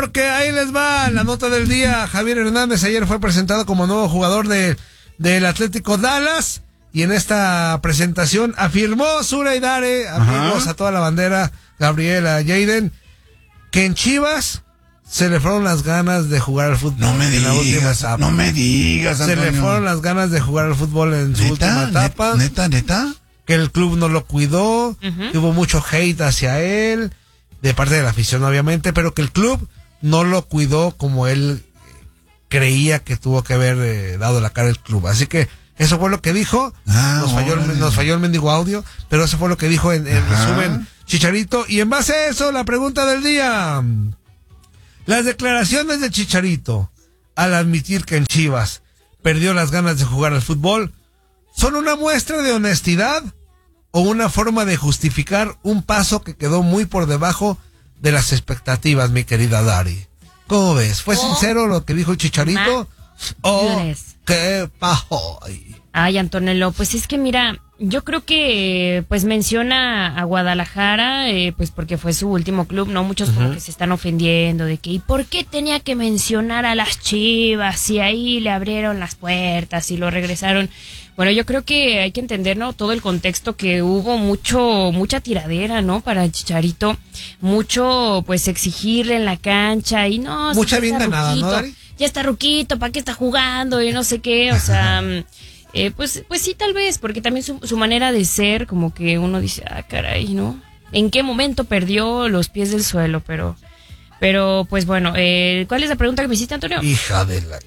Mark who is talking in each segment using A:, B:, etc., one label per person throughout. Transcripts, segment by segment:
A: Porque ahí les va la nota del día. Javier Hernández ayer fue presentado como nuevo jugador del Atlético Dallas. Y en esta presentación afirmó Zura y Dare, amigos a toda la bandera, Gabriela, Jaden, que en Chivas se le fueron las ganas de jugar al fútbol.
B: No me digas, Antonio.
A: Se le fueron las ganas de jugar al fútbol en su última etapa.
B: ¿Neta?
A: Que el club no lo cuidó, que hubo mucho hate hacia él, de parte de la afición obviamente, pero que el club no lo cuidó como él creía que tuvo que haber dado la cara el club. Así que eso fue lo que dijo. Nos falló el mendigo audio, pero eso fue lo que dijo en resumen Chicharito. Y en base a eso, la pregunta del día. Las declaraciones de Chicharito al admitir que en Chivas perdió las ganas de jugar al fútbol, ¿son una muestra de honestidad o una forma de justificar un paso que quedó muy por debajo de las expectativas, mi querida Dari? ¿Cómo ves? ¿Fue sincero lo que dijo el Chicharito? ¿O qué pasó?
C: Ay, Antonello, pues es que mira, yo creo que pues menciona a Guadalajara, pues porque fue su último club, ¿no? Muchos como que se están ofendiendo de que ¿y por qué tenía que mencionar a las Chivas si ahí le abrieron las puertas y lo regresaron? Bueno, yo creo que hay que entender, ¿no? Todo el contexto, que hubo mucha tiradera, ¿no? Para el Chicharito, mucho pues exigirle en la cancha y no.
A: Mucha bien ganada, ¿no, Dari?
C: Ya está ruquito, ¿para qué está jugando? Y no sé qué, o sea, pues sí, tal vez, porque también su manera de ser, como que uno dice, caray, ¿no? ¿En qué momento perdió los pies del suelo? Pero pues bueno, ¿cuál es la pregunta que me hiciste, Antonio?
A: Hija de la...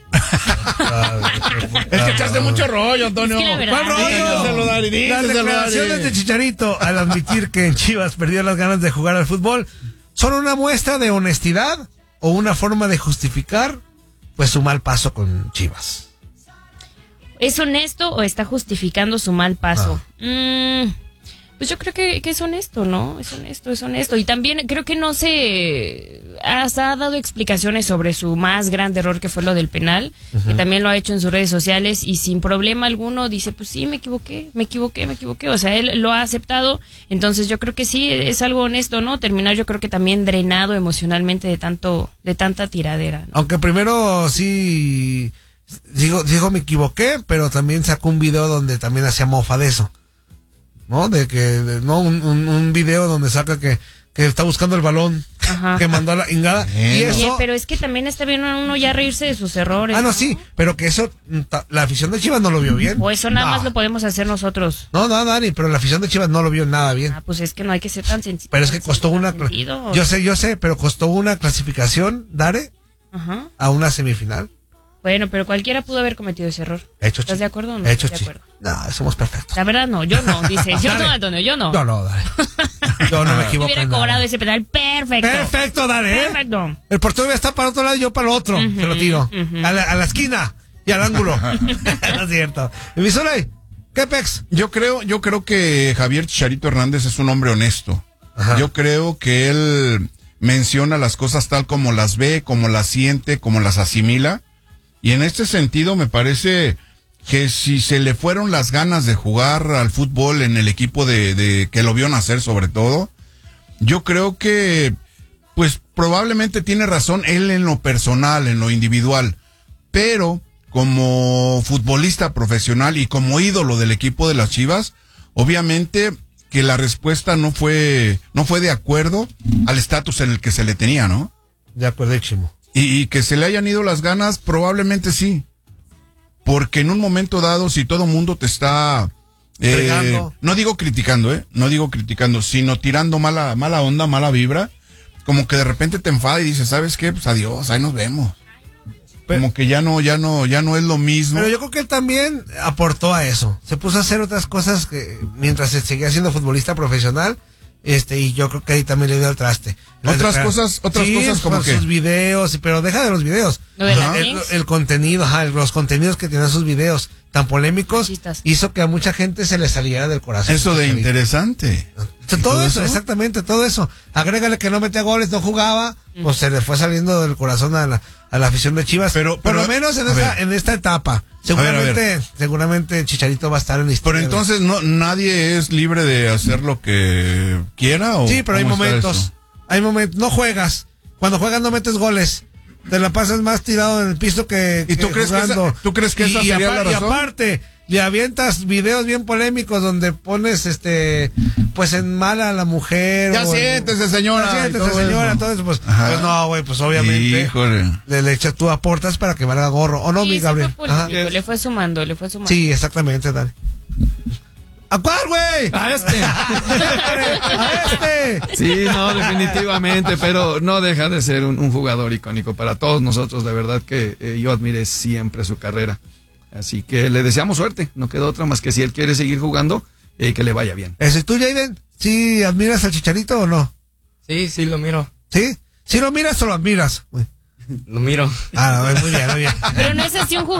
B: Es que echaste mucho rollo, Antonio.
C: Es que la verdad,
A: ¿Cuál rollo? Las declaraciones de Chicharito al admitir que en Chivas perdió las ganas de jugar al fútbol, ¿son una muestra de honestidad o una forma de justificar pues su mal paso con Chivas?
C: ¿Es honesto o está justificando su mal paso? Pues yo creo que es honesto, ¿no? Es honesto. Y también creo que no se ha dado explicaciones sobre su más grande error, que fue lo del penal, que también lo ha hecho en sus redes sociales y sin problema alguno dice, pues sí, me equivoqué. O sea, él lo ha aceptado. Entonces yo creo que sí, es algo honesto, ¿no? Terminar yo creo que también drenado emocionalmente de tanta tiradera, ¿no?
A: Aunque primero sí dijo me equivoqué, pero también sacó un video donde también hacía mofa de eso, ¿no? Un video donde saca que está buscando el balón, que mandó a la ingada. Y eso...
C: Oye, pero es que también está bien uno ya reírse de sus errores.
A: No, sí, pero que eso, la afición de Chivas no lo vio bien.
C: O eso nada más lo podemos hacer nosotros.
A: No, Dani, pero la afición de Chivas no lo vio nada bien.
C: Pues es que no hay que ser tan sencillo.
A: Pero es que costó yo sé, pero costó una clasificación, Dare, a una semifinal.
C: Bueno, pero cualquiera pudo haber cometido ese error. ¿Estás de acuerdo o no?
A: De acuerdo. No, somos perfectos.
C: La verdad no, yo no, dice. Yo no, Antonio, yo no.
A: No, Dale. Yo no me equivoco.
C: Hubiera cobrado ese penal perfecto.
A: Perfecto, Dale.
C: Perfecto.
A: El portero está para otro lado y yo para el otro. Se lo tiro. A la esquina y al ángulo. No es cierto. ¿Mi Zuley? ¿Qué pex?
B: Yo creo que Javier Chicharito Hernández es un hombre honesto. Yo creo que él menciona las cosas tal como las ve, como las siente, como las asimila. Y en este sentido me parece que si se le fueron las ganas de jugar al fútbol en el equipo de que lo vio nacer sobre todo, yo creo que pues probablemente tiene razón él en lo personal, en lo individual, pero como futbolista profesional y como ídolo del equipo de las Chivas, obviamente que la respuesta no fue de acuerdo al estatus en el que se le tenía, ¿no?
A: De acuerdísimo.
B: Y que se le hayan ido las ganas, probablemente sí. Porque en un momento dado, si todo mundo te está... no digo criticando, sino tirando mala onda, mala vibra, como que de repente te enfada y dices, ¿sabes qué? Pues adiós, ahí nos vemos. Como que ya no es lo mismo.
A: Pero yo creo que él también aportó a eso. Se puso a hacer otras cosas que mientras se seguía siendo futbolista profesional. Y yo creo que ahí también le dio al traste.
B: Otras cosas como que
A: sus videos, pero deja de los videos. El contenido, los contenidos que tienen sus videos tan polémicos hizo que a mucha gente se le saliera del corazón.
B: Eso de interesante.
A: Todo eso, exactamente, todo eso. Agrégale que no metía goles, no jugaba, pues se le fue saliendo del corazón a la afición de Chivas. Pero por lo menos en esta etapa. Seguramente Chicharito va a estar en la historia.
B: Pero entonces nadie es libre de hacer lo que quiera, ¿o?
A: Sí, pero hay momentos, no juegas cuando juegas no metes goles. Te la pasas más tirado en el piso que
B: ¿Y tú crees
A: jugando.
B: ¿tú crees que esa sería la razón?
A: Y aparte, le avientas videos bien polémicos donde pones pues en mala a la mujer.
B: Ya siéntese, señora.
A: Ya siéntese, señora, todo eso. Pues no, güey, pues obviamente.
B: Híjole.
A: Le echas, tú aportas para que valga gorro. ¿O no, mi Gabriel?
C: Le fue sumando.
A: Sí, exactamente, dale. ¿A cuál, güey?
D: A este.
A: A este.
D: Sí, no, definitivamente, pero no deja de ser un jugador icónico para todos nosotros. De verdad que yo admiré siempre su carrera. Así que le deseamos suerte. No queda otra más que si él quiere seguir jugando, que le vaya bien.
A: ¿Ese tú, Jaden? ¿Sí admiras al Chicharito o no?
E: Sí, lo miro.
A: ¿Sí? ¿Sí lo miras o lo admiras?
E: Lo miro.
A: Muy bien, muy bien.
C: Pero no es así un jugador.